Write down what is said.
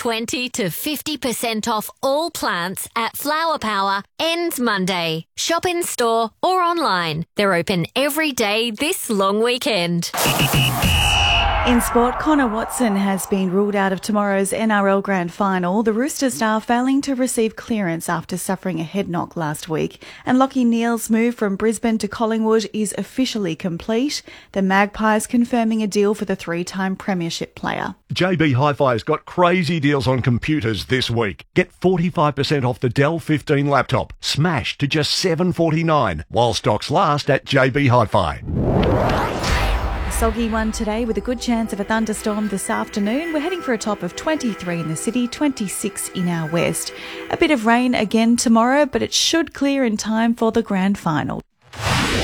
20 to 50% off all plants at Flower Power ends Monday. Shop in store or online. They're open every day this long weekend. In sport, Connor Watson has been ruled out of tomorrow's NRL Grand Final. The Roosters star failing to receive clearance after suffering a head knock last week. And Lachie Neale's move from Brisbane to Collingwood is officially complete. The Magpies confirming a deal for the three-time premiership player. JB Hi-Fi's got crazy deals on computers this week. Get 45% off the Dell 15 laptop, smashed to just $749, while stocks last at JB Hi-Fi. Soggy one today with a good chance of a thunderstorm this afternoon. We're heading for a top of 23 in the city, 26 in our west. A bit of rain again tomorrow, but it should clear in time for the grand final.